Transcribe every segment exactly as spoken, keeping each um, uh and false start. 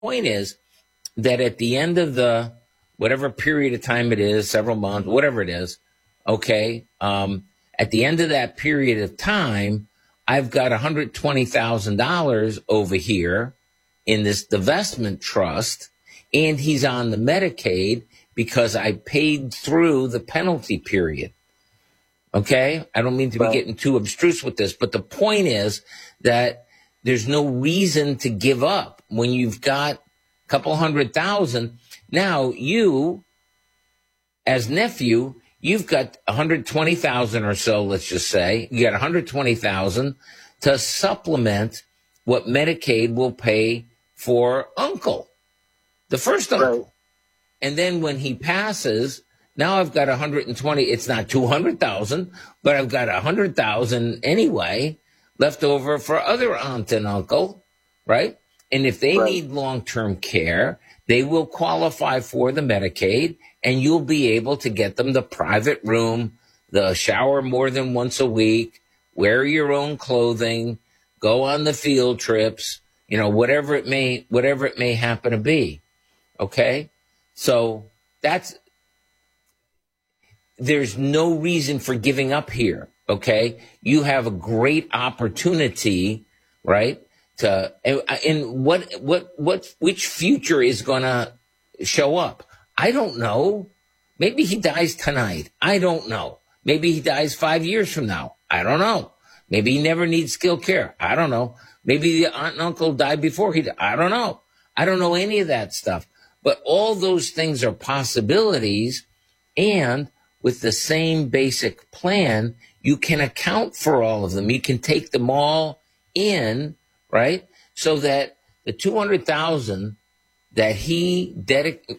point is that at the end of the whatever period of time it is, several months, whatever it is, okay, um, at the end of that period of time, I've got one hundred twenty thousand dollars over here in this divestment trust, and he's on the Medicaid because I paid through the penalty period. Okay? I don't mean to be Right. getting too abstruse with this, but the point is that there's no reason to give up when you've got a couple hundred thousand. Now, you, as nephew, you've got one hundred twenty thousand or so, let's just say. You got one hundred twenty thousand to supplement what Medicaid will pay for uncle, the first uncle. Right. And then when he passes, now I've got one hundred twenty. It's not two hundred thousand, but I've got one hundred thousand anyway left over for other aunt and uncle, right? And if they Right. need long-term care, they will qualify for the Medicaid, and you'll be able to get them the private room, the shower more than once a week, wear your own clothing, go on the field trips, you know, whatever it may, whatever it may happen to be. Okay? So that's, there's no reason for giving up here. Okay? You have a great opportunity, right? To, and, and what, what, what, which future is going to show up? I don't know. Maybe he dies tonight. I don't know. Maybe he dies five years from now. I don't know. Maybe he never needs skilled care. I don't know. Maybe the aunt and uncle died before he died. I don't know. I don't know any of that stuff. But all those things are possibilities. And with the same basic plan, you can account for all of them. You can take them all in, right? So that the two hundred thousand that he dedicated,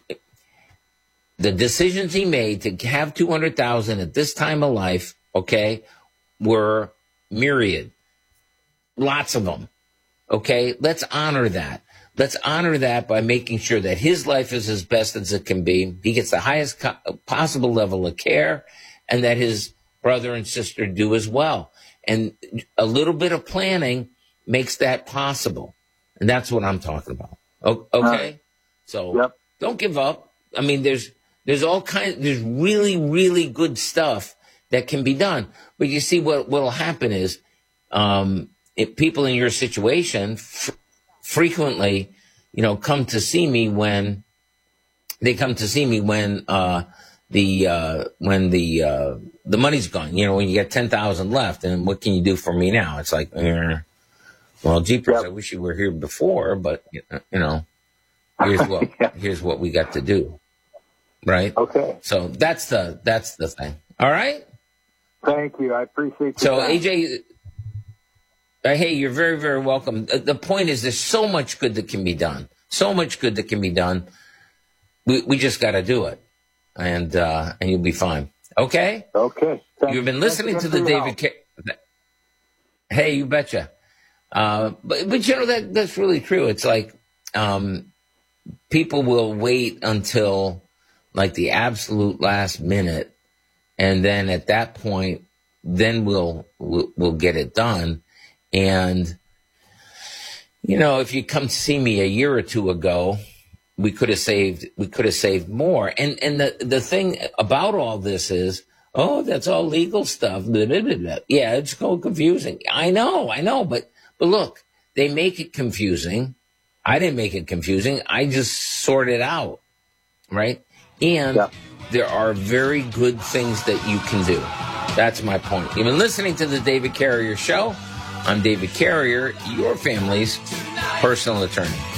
the decisions he made to have two hundred thousand at this time of life, okay, were myriad. Lots of them. Okay? Let's honor that. Let's honor that by making sure that his life is as best as it can be. He gets the highest co- possible level of care, and that his brother and sister do as well. And a little bit of planning makes that possible. And that's what I'm talking about. O- okay? So Yep. don't give up. I mean, there's there's all kinds, there's really, really good stuff that can be done. But you see, what will happen is um, if people in your situation f- frequently, you know, come to see me when they come to see me when uh, the uh, when the uh, the money's gone. You know, when you get ten thousand left, and what can you do for me now? It's like, eh, well, jeepers, Yep. I wish you were here before, but you know, here's what Yeah. here's what we got to do, right? Okay. So that's the that's the thing. All right. Thank you. I appreciate So your time. A J, uh, hey, you're very, very welcome. Uh, The point is, there's so much good that can be done. So much good that can be done. We we just got to do it, and uh, and you'll be fine. Okay. Okay. Thank- You've been thanks listening again to the for your David. help. Ca- hey, you betcha. Uh, but but you know that that's really true. It's like um, people will wait until like the absolute last minute, and then at that point, then we'll we'll, we'll get it done. And you know, if you come to see me a year or two ago, we could have saved we could have saved more. And and the the thing about all this is, oh, that's all legal stuff. Blah, blah, blah, blah. Yeah, it's so confusing. I know, I know, but but look, they make it confusing. I didn't make it confusing. I just sort it out, right? And Yeah. there are very good things that you can do. That's my point. You've been listening to the David Carrier Show. I'm David Carrier, your family's personal attorney.